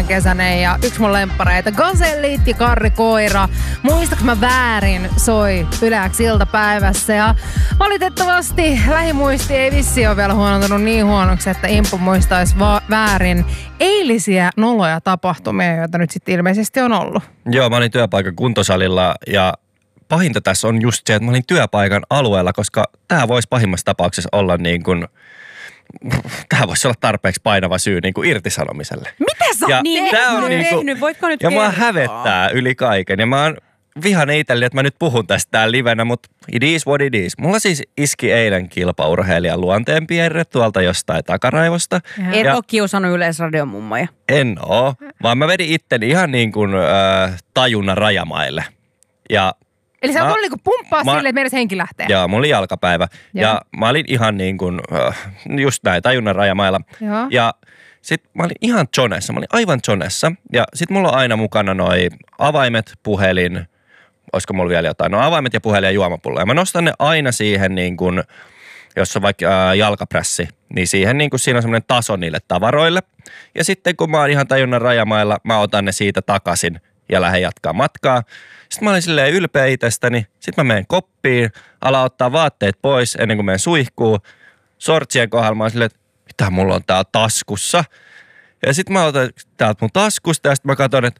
kesäinen ja yksi mun lemppareita, Gazellit ja Karrikoira. Muistaaks mä väärin soi Yleäks iltapäivässä ja valitettavasti lähimuisti ei vissi ole vielä huonontunut niin huonoksi, että Impu muistaisi väärin eilisiä noloja tapahtumia, joita nyt sitten ilmeisesti on ollut. Joo, mä olin työpaikan kuntosalilla ja pahinta tässä on just se, että mä olin työpaikan alueella, koska tää voisi pahimmassa tapauksessa olla niin kuin, tää voisi olla tarpeeksi painava syy niin kuin irtisanomiselle. Mitä sä oot tehnyt? Voitko nyt ja kertoa? mua hävettää yli kaiken ja mä oon vihainen itselleni, että mä nyt puhun tästä täällä livenä, mutta it is what it is. Mulla siis iski eilen kilpaurheilijan luonteenpiirre tuolta jostain takaraivosta. Et ole kiusannut Yleisradion mummoja. En oo, vaan mä vedin itteni ihan niin kuin tajunnan rajamaille. Ja eli sä oot niinku pumppaa silleen, että meidän henki lähtee. Joo, mulla oli jalkapäivä. Ja mä olin ihan niin kuin, just näin, tajunnan rajamailla. Joo. Ja sit mä olin ihan zonessa, mä olin aivan zonessa. Ja sit mulla on aina mukana noi avaimet, puhelin, olisiko mulla vielä jotain, no avaimet ja puhelin ja juomapullo. Ja mä nostan ne aina siihen niin kuin, jos on vaikka jalkaprässi, niin siihen niin kuin siinä on semmoinen taso niille tavaroille. Ja sitten kun mä oon ihan tajunnan rajamailla, mä otan ne siitä takaisin ja lähden jatkaa matkaa. Sitten mä olin silleen ylpeä itsestäni. Sitten mä menen koppiin, alan ottaa vaatteet pois ennen kuin menen suihkuun. Sortsien kohdalla mä olin silleen, että mitä mulla on täällä taskussa. Ja sitten mä otan täältä mun taskusta ja sitten mä katson, että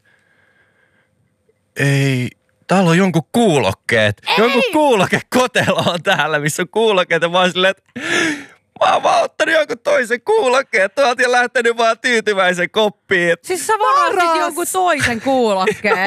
ei, täällä on jonkun kuulokkeet. Ei. Jonkun kuulokekotelo on täällä, missä on kuulokkeet. Ja mä oon silleen, että mä oon vaan ottanut jonkun toisen kuulokkeen tuolta ja lähtenyt vaan tyytyväisen koppiin. Siis sä varasit jonkun toisen kuulokkeen.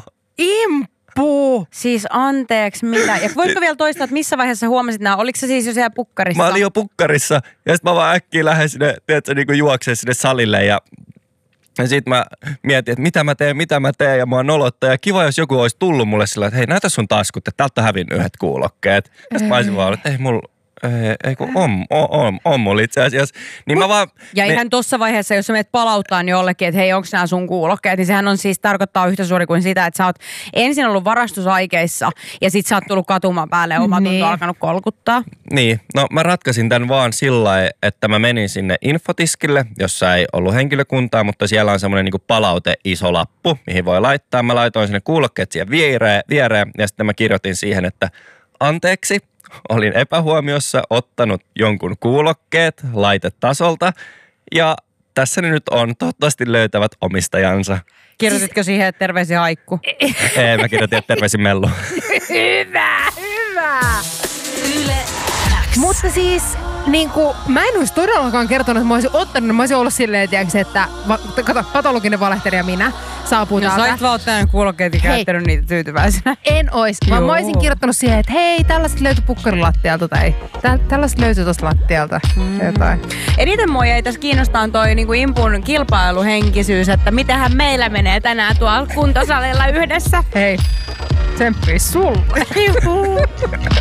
Impu! Siis anteeksi, mitä? Ja voitko vielä toistaa, että missä vaiheessa huomasit nämä? Oliko se siis jo siellä pukkarissa? Mä olin jo pukkarissa ja sitten mä vaan äkkiä lähden sinne, tiedätkö, niin kuin juokseen sinne salille ja sit mä mietin, että mitä mä teen ja mua nolottaa. Ja kiva, jos joku olisi tullut mulle sillä, että hei, näytä sun taskut, että täältä on hävinnyt yhdet kuulokkeet. Ja sit mä olisin vaan, että ei mulla, ei kun on mulla itse asiassa. Niin mä vaan, ja ihan tossa vaiheessa, jos sä menet palauttaa niin jollekin, että hei, onko nämä sun kuulokkeet, niin sehän on siis tarkoittaa yhtä suuri kuin sitä, että sä oot ensin ollut varastusaikeissa ja sit sä oot tullut katumaan päälle ja omatunto alkanut kolkuttaa. Niin, no mä ratkaisin tämän vaan sillä lailla, että mä menin sinne infotiskille, jossa ei ollut henkilökuntaa, mutta siellä on semmoinen niinku palaute iso lappu, mihin voi laittaa. Mä laitoin sinne kuulokkeet siihen viereen ja sitten mä kirjoitin siihen, että anteeksi. Olin epähuomiossa ottanut jonkun kuulokkeet laitetasolta ja tässä ne nyt on. Toivottavasti löytävät omistajansa. Kirjoititko siihen, että terveisiä Haikku? Ei, mä kirjoitin, että terveisiä Mellu. Hyvä! Yle X. Mutta siis, niinku, mä en olisi todellakaan kertonut, että mä olisin ottanut, mä olisin ollut silleen, tiiäks, että kato, patologinen valehtelija minä saapuu täältä. No sä olit vaan ottanut kuulokkeet ja käyttänyt niitä tyytyväisenä. En ois, vaan mä olisin kirjoittanut siihen, että hei, tällaiset löytyi pukkarilattialta tai tällaiset löytyi tuosta lattialta. Jotain. Eniten mua ei tässä kiinnostaa toi niinku Impun kilpailuhenkisyys, että mitähän meillä menee tänään tuolla kuntosalilla yhdessä. Hei, tsemppii sulle.